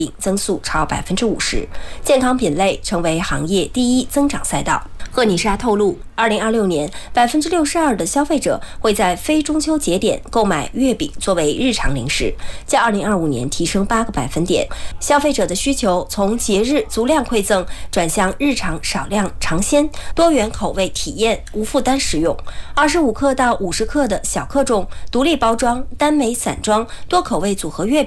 增速超50%，健康品类成为行业第一增长赛道。赫尼莎透露，2026年62%的消费者会在非中秋节点购买月饼作为日常零食，较2025年提升8个百分点。消费者的需求从节日足量馈赠转向日常少量尝鲜、多元口味体验、无负担食用。25克到50克的小克重、独立包装、单枚散装、多口味组合月饼